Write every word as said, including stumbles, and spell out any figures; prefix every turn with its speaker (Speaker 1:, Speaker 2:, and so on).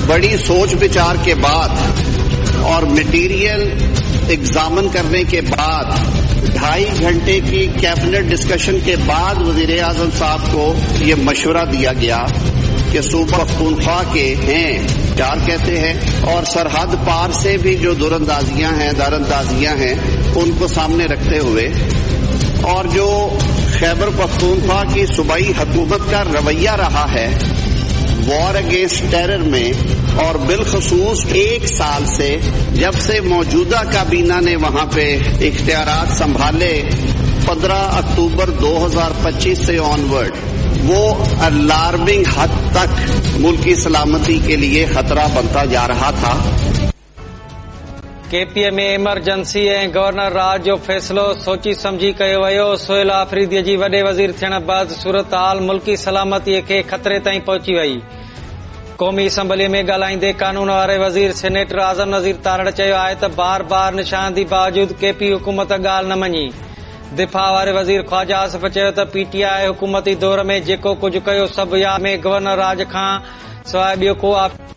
Speaker 1: बड़ी सोच विचार के बाद और मटेरियल एग्जामिन करने के बाद ढाई घंटे की कैबिनेट डिस्कशन के बाद वजीर आजम साहब को ये मशवरा दिया गया कि सूबा पख्तूनख्वा के हैं, चार कहते हैं, और सरहद पार से भी जो दूरंदाजियां हैं, दारंदाजियां हैं, उनको सामने रखते हुए और जो खैबर पख्तूनख्वा की सूबाई हुकूमत का रवैया रहा है वॉर अगेंस्ट टेरर में, और बिलखसूस एक साल से जब से मौजूदा काबीना ने वहां पे इख्तियारात संभाले पंद्रह अक्टूबर दो हजार पच्चीस से ऑनवर्ड, वो अलार्मिंग हद तक मुल्क की सलामती के लिए खतरा बनता जा रहा था।
Speaker 2: केपीए में इमरजेंसी ऐं गवर्नर राज जो फ़ैसिलो सोची समझी कयो वियो। सोहेल आफरीदीअ जी वॾे वज़ीर थियण बैदि सूरत हाल मुल्की सलामतीअ खे ख़तरे ताईं पहुची वई। क़ौमी असम्बलीअ में ॻाल्हाईंदे कानून वारे वज़ीर सेनेटर आज़म नज़ीर तारड़ चयो आहे त बार बार निशानदी बावजूद केपी हुकूमत ॻाल्हि न मञी। दिफ़ा वारे वज़ीर ख्वाजा आसिफ चयो त पीटीआई हुकूमती दौर में जेको कुझु कयो सभु यादि में गवर्नर राज खां सवाइ ॿियो को